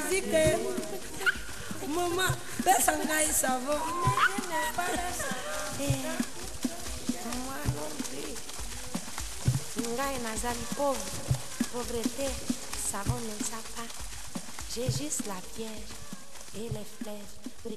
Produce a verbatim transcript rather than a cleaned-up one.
musique. Maman, personne n'a eu savon. Mais je n'ai pas de savon. Moi non plus. Ngai nazali pauvre. Pauvreté, savon ne sait pas. J'ai juste la pierre et les fleurs.